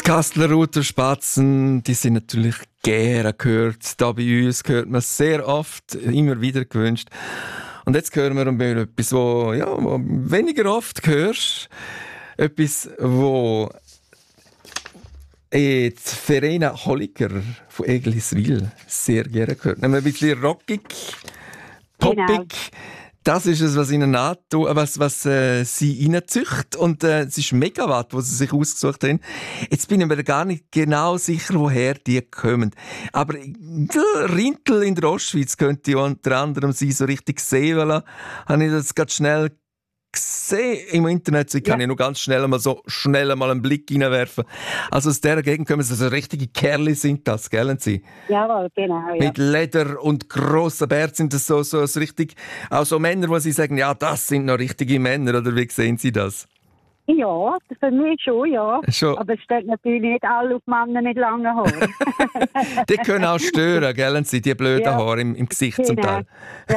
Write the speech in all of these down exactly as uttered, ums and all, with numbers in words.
Kassler-Ruther Spatzen, die sind natürlich gerne gehört. Da bei uns hört man sehr oft, immer wieder gewünscht. Und jetzt hören wir mal etwas, wo, ja, wo weniger oft hörst. Etwas, wo die Verena Holliger von Egliswil sehr gerne gehört. Nämlich ein bisschen rockig, poppig. Genau. Das ist es, was ihnen antut, was, was äh, sie reinzücht. Und äh, es ist Megawatt, was sie sich ausgesucht haben. Jetzt bin ich mir gar nicht genau sicher, woher die kommen. Aber der Rintel in der Ostschweiz könnte unter anderem sein, so richtig sehen wollen. Habe ich das ganz schnell gesehen im Internet. Ich kann ja nur ganz schnell mal so schnell mal einen Blick reinwerfen. Also aus dieser Gegend kommen sie, also richtige Kerle sind das, gell Sie? Jawohl, genau. Ja. Mit Leder und grossen Bärten sind das so, so, so richtig, auch so Männer, wo sie sagen, ja, das sind noch richtige Männer, oder wie sehen Sie das? Ja, für mich schon, ja. Schon. Aber es steht natürlich nicht alle auf Männer mit langen Haaren. Die können auch stören, gell Sie, die blöden ja. Haare im, im Gesicht genau. Zum Teil. Ja.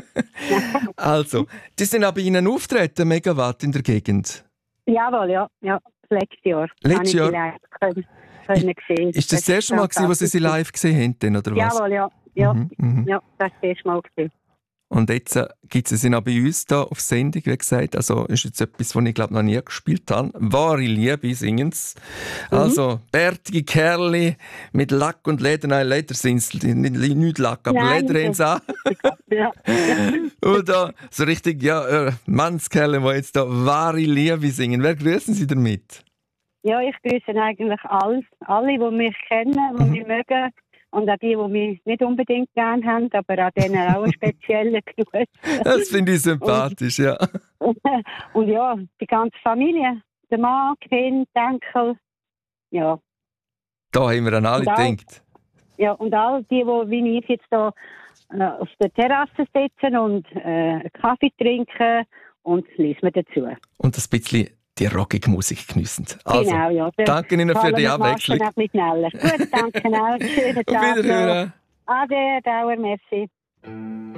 Also, die sind aber Ihnen auftreten, Megawatt in der Gegend? Jawohl, ja. ja. Letztes Jahr. Letztes Jahr? Können, können gesehen. Ist das das erste Mal, gewesen, wo Sie sie live gesehen haben, oder was? Jawohl, ja. Ja, mhm, mhm. ja das ist das erste Mal gewesen. Und jetzt äh, gibt es sie noch bei uns hier auf Sendung, wie gesagt. Also ist jetzt etwas, was ich glaube noch nie gespielt habe. Wahre Liebe singen sie. Mhm. Also bärtige Kerle mit Lack und Leder. Nein, Leder sind es nicht, nicht Lack, aber Nein, Leder haben sie auch. Ja. Und da so richtig, ja, äh, Mannskerle, die jetzt da wahre Liebe singen. Wer grüßen Sie damit? Ja, ich grüße eigentlich alle, alle, die mich kennen, die mhm. mich mögen. Und auch die, die mich nicht unbedingt gerne haben, aber auch denen auch einen speziellen Gruß. Das finde ich sympathisch, und, ja. Und, und ja, die ganze Familie, der Mann, Kind, Enkel, ja. Da haben wir an alle gedacht. Ja, und all die, die wie ich jetzt da äh, auf der Terrasse sitzen und äh, einen Kaffee trinken und das lesen wir dazu. Und ein bisschen die rockige Musik geniessen. Also, genau, ja. Danke Ihnen für die Abwechslung. Gut, danke auch. Schönen Tag. Auf Wiederhören. Ade, Dauer, merci.